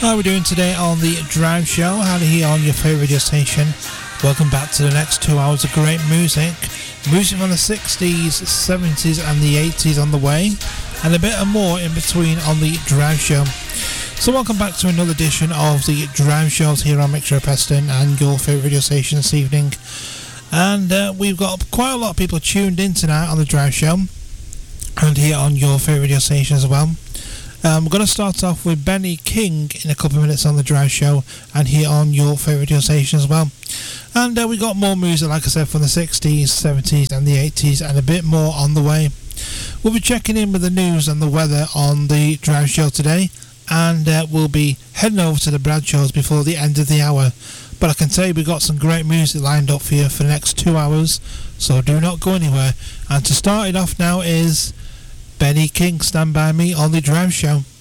How are we doing today on the Drive Show? Howdy here on your favourite radio station. Welcome back to the next 2 hours of great music. Music from the 60s, 70s and the 80s on the way. And a bit more in between on the Drive Show. So welcome back to another edition of the Drive Shows here on Mixer Preston and your favourite radio station this evening. And we've got quite a lot of people tuned in tonight on the Drive Show. And here on your favourite radio station as well. We're going to start off with Benny King in a couple of minutes on the Drive Show and here on your favourite radio station as well. And we got more music, like I said, from the 60s, 70s and the 80s and a bit more on the way. We'll be checking in with the news and the weather on the Drive Show today, and we'll be heading over to the Bradshaws before the end of the hour. But I can tell you we've got some great music lined up for you for the next 2 hours, so do not go anywhere. And to start it off now is Benny King, Stand By Me on the Drive Show.